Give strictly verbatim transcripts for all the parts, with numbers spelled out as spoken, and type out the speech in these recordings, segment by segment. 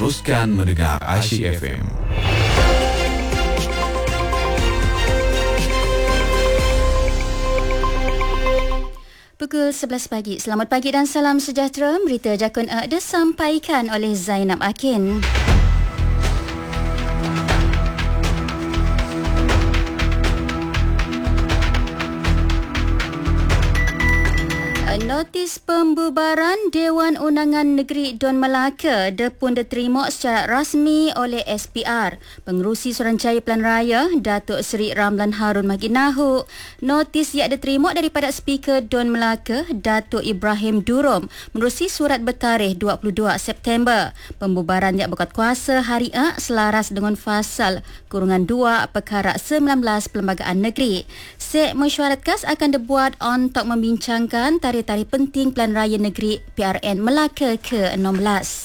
teruskan mendengar Asyik F M. Pukul sebelas pagi. Selamat pagi dan salam sejahtera. Berita Jakun A disampaikan oleh Zainab Akin. Notis pembubaran Dewan Undangan Negeri Don Melaka pun diterima secara rasmi oleh S P R. Pengerusi Suruhanjaya Pilihan Raya, Datuk Seri Ramlan Harun Maginahu. Notis yang diterima daripada Speaker Don Melaka, Datuk Ibrahim Durom, menerusi surat bertarikh dua puluh dua September. Pembubaran yang berkuat kuasa hari A selaras dengan fasal kurungan dua Perkara sembilan belas Perlembagaan Negeri. Sek mesyuarat khas akan dibuat untuk membincangkan tarikh-tarikh penting Pilihan Raya Negeri P R N Melaka ke enam belas.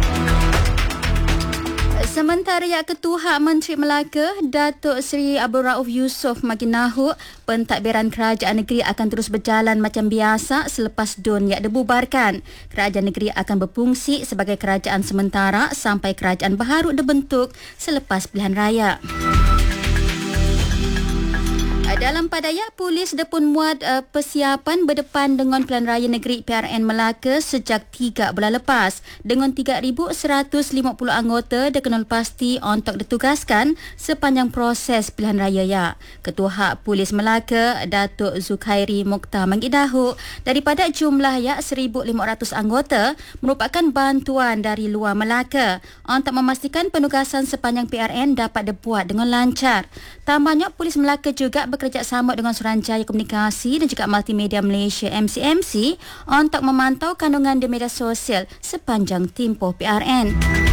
Sementara yang Ketua Menteri Melaka, Datuk Seri Abdul Rauf Yusof Maginahu, pentadbiran kerajaan negeri akan terus berjalan macam biasa selepas D U N yang dibubarkan. Kerajaan negeri akan berfungsi sebagai kerajaan sementara sampai kerajaan baharu dibentuk selepas pilihan raya. Dalam padaya, polis dapun muat uh, persiapan berdepan dengan Pilihan Raya Negeri P R N Melaka sejak tiga bulan lepas. Dengan tiga ribu seratus lima puluh anggota dikenal pasti untuk ditugaskan sepanjang proses pilihan raya ya. Ketua Hak Polis Melaka, Datuk Zukhairi Mokhtar Mangidahu, daripada jumlah ya seribu lima ratus anggota merupakan bantuan dari luar Melaka untuk memastikan penugasan sepanjang P R N dapat dibuat dengan lancar. Tambahnya, Polis Melaka juga bekerja kerjasama dengan Suruhanjaya Komunikasi dan juga Multimedia Malaysia M C M C untuk memantau kandungan di media sosial sepanjang tempoh P R N.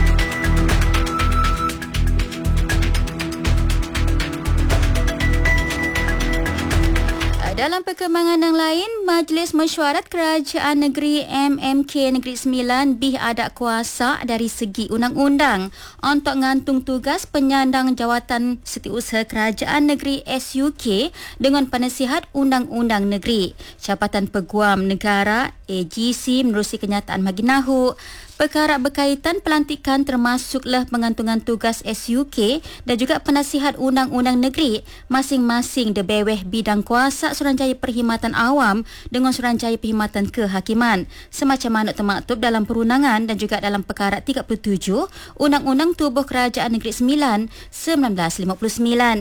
Dalam perkembangan yang lain, Majlis Mesyuarat Kerajaan Negeri M M K Negeri Sembilan bih ada kuasa dari segi undang-undang untuk ngantung tugas penyandang jawatan Setiausaha Kerajaan Negeri S U K dengan Penasihat Undang-Undang Negeri. Jabatan Peguam Negara A G C menerusi kenyataan Maginahu. Perkara berkaitan pelantikan termasuklah pengantungan tugas S U K dan juga Penasihat Undang-Undang Negeri masing-masing dibeweh bidang kuasa Suruhanjaya Perkhidmatan Awam dengan Suruhanjaya Perkhidmatan Kehakiman. Semacam mana termaktub dalam perundangan dan juga dalam perkara tiga puluh tujuh Undang-Undang Tubuh Kerajaan Negeri Sembilan seribu sembilan ratus lima puluh sembilan.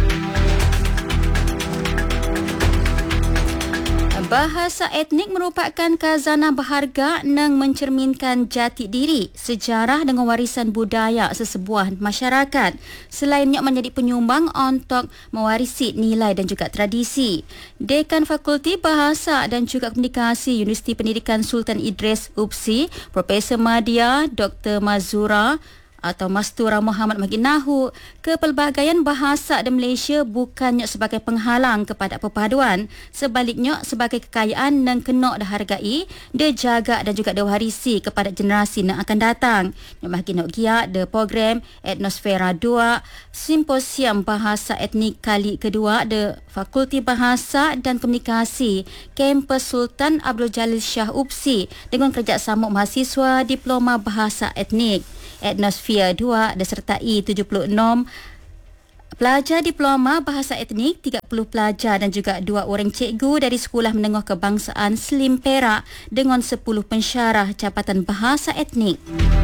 Bahasa etnik merupakan khazanah berharga yang mencerminkan jati diri, sejarah dengan warisan budaya sesebuah masyarakat. Selainnya menjadi penyumbang untuk mewarisi nilai dan juga tradisi. Dekan Fakulti Bahasa dan juga Komunikasi Universiti Pendidikan Sultan Idris U P S I, Profesor Madya Doktor Mazura atau Mastura Muhammad Maginahu, kepelbagaian bahasa di Malaysia bukannya sebagai penghalang kepada perpaduan, sebaliknya sebagai kekayaan yang kena dihargai, dijaga dan juga diwarisi kepada generasi yang akan datang. Yang makin gia de program Etnosfera dua, Simposium Bahasa Etnik kali kedua de Fakulti Bahasa dan Komunikasi Kampus Sultan Abdul Jalil Shah U P S I dengan kerjasama mahasiswa Diploma Bahasa Etnik. Etnosfera dua disertai tujuh puluh enam pelajar diploma bahasa etnik, tiga puluh pelajar dan juga dua orang cikgu dari Sekolah Menengah Kebangsaan Slim Perak dengan sepuluh pensyarah Jabatan Bahasa Etnik.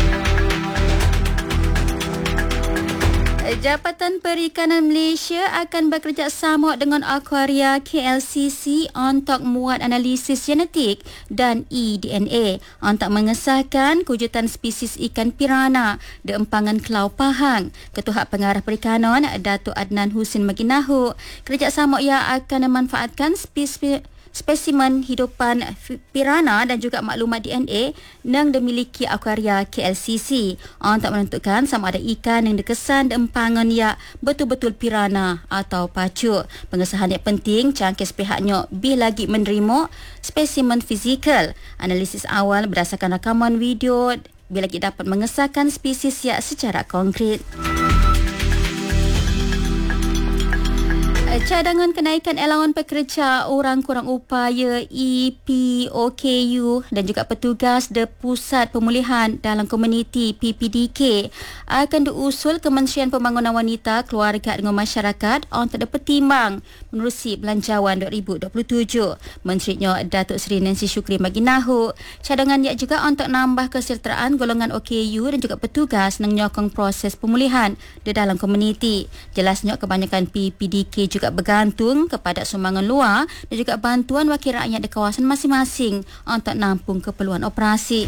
Jabatan Perikanan Malaysia akan bekerjasama dengan Aquaria K L C C untuk muat analisis genetik dan e D N A untuk mengesahkan kewujudan spesies ikan pirana di empangan Kelau Pahang. Ketua Pengarah Perikanan, Datuk Adnan Husin Maginahu, kerjasama ia akan memanfaatkan spesies spesimen hidupan pirana dan juga maklumat D N A yang dimiliki Aquaria K L C C untuk menentukan sama ada ikan yang dikesan di empangan ya betul-betul pirana atau pacu. Pengesahan yang penting cangkis pihaknya bih lagi menerima spesimen fizikal. Analisis awal berdasarkan rakaman video bila lagi dapat mengesahkan spesies ya secara konkret. Cadangan kenaikan allowance pekerja orang kurang upaya E P O K U dan juga petugas de Pusat Pemulihan dalam Komuniti P P D K akan diusul Kementerian Pembangunan Wanita, Keluarga dan Masyarakat untuk dipertimbang menerusi Belanjawan dua ribu dua puluh tujuh. Menterinya Datuk Seri Nancy Shukri bagi nahu cadangan ia juga untuk nambah kesertaan golongan O K U dan juga petugas yang menyokong proses pemulihan di dalam komuniti. Jelasnya kebanyakan P P D K juga bergantung kepada sumbangan luar dan juga bantuan wakil rakyat di kawasan masing-masing untuk nampung keperluan operasi.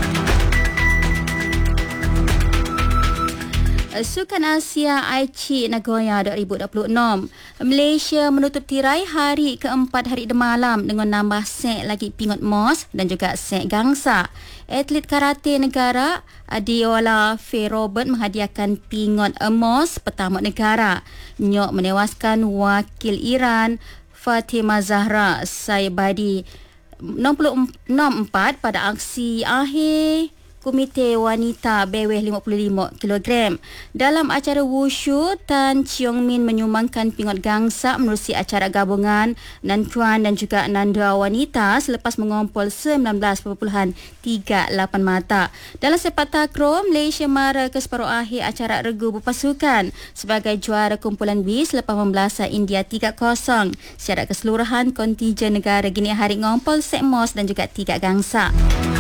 Sukan Asia Aichi Nagoya dua ribu dua puluh enam. Malaysia menutup tirai hari keempat hari demalam dengan nambah set lagi pingut mos dan juga set gangsa. Atlet karate negara Adiola Faye Robert menghadiahkan pingut emas pertama negara. Nyok menewaskan wakil Iran Fatima Zahra Saibadi enam puluh enam empat pada aksi akhir Komite Wanita Beweh lima puluh lima kilogram. Dalam acara wushu, Tan Cheong Min menyumbangkan pingut gangsa menerusi acara gabungan Nantuan dan juga Nanda Wanita selepas mengumpul sembilan belas perpuluhan tiga lapan mata. Dalam sepak takraw, Malaysia mara ke separuh akhir acara regu berpasukan sebagai juara kumpulan B selepas membelasa India tiga kosong. Secara keseluruhan, kontijen negara Gini Hari ngumpul set mos dan juga tiga gangsa.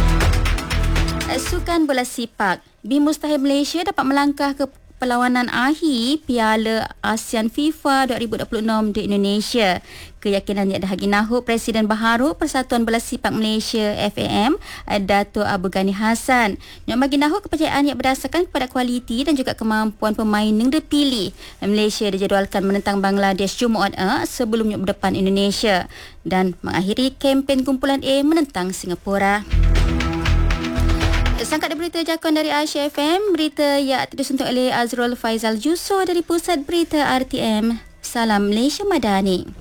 Sukan bola sepak, B Mustahil Malaysia dapat melangkah ke perlawanan akhir Piala ASEAN FIFA dua ribu dua puluh enam di Indonesia. Keyakinan yang dahagi nahu Presiden Baharu Persatuan Bola Sepak Malaysia F A M, Dato' Abu Ghani Hassan. Yang bagi nahu kepercayaan yang berdasarkan kepada kualiti dan juga kemampuan pemain yang dipilih. Malaysia dijadualkan menentang Bangladesh Jumaat eh, sebelumnya berdepan Indonesia dan mengakhiri kempen kumpulan A menentang Singapura. Sangkat berita jakun dari Aisyah F M, berita yang disuntuk oleh Azrul Faizal Juso dari Pusat Berita R T M. Salam Malaysia Madani.